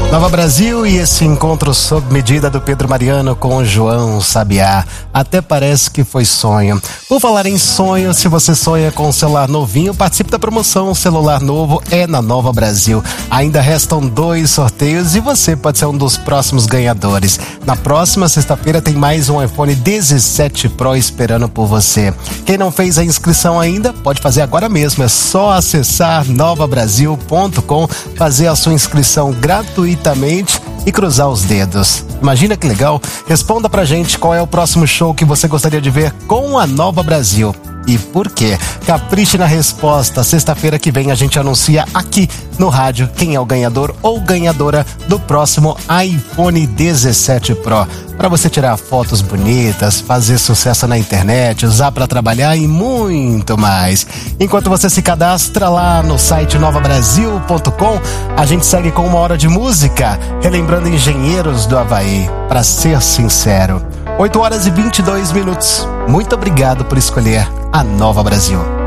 Nova Brasil e esse encontro sob medida do Pedro Mariano com o João Sabiá. Até parece que foi sonho. Por falar em sonho, se você sonha com um celular novinho, participe da promoção. O celular novo é na Nova Brasil. Ainda restam 2 sorteios e você pode ser um dos próximos ganhadores. Na próxima sexta-feira tem mais um iPhone 17 Pro esperando por você. Quem não fez a inscrição ainda, pode fazer agora mesmo. É só acessar novabrasil.com, fazer a sua inscrição gratuitamente e cruzar os dedos. Imagina que legal? Responda pra gente qual é o próximo show que você gostaria de ver com a Nova Brasil. E por quê? Capriche na resposta. Sexta-feira que vem a gente anuncia aqui no rádio quem é o ganhador ou ganhadora do próximo iPhone 17 Pro. Para você tirar fotos bonitas, fazer sucesso na internet, usar para trabalhar e muito mais. Enquanto você se cadastra lá no site novabrasil.com, a gente segue com 1 hora de música, relembrando Engenheiros do Havaí. Para ser sincero, 8 horas e 22 minutos. Muito obrigado por escolher a Nova Brasil.